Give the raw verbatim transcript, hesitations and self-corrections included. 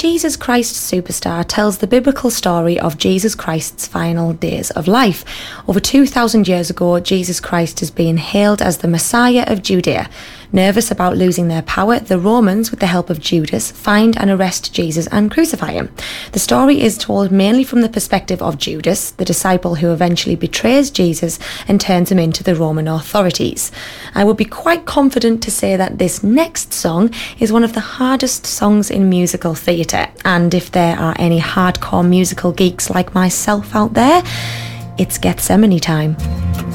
Jesus Christ Superstar tells the biblical story of Jesus Christ's final days of life. Over two thousand years ago, Jesus Christ is being hailed as the Messiah of Judea. Nervous about losing their power, the Romans, with the help of Judas, find and arrest Jesus and crucify him. The story is told mainly from the perspective of Judas, the disciple who eventually betrays Jesus and turns him into the Roman authorities. I would be quite confident to say that this next song is one of the hardest songs in musical theatre, and if there are any hardcore musical geeks like myself out there, it's Gethsemane time.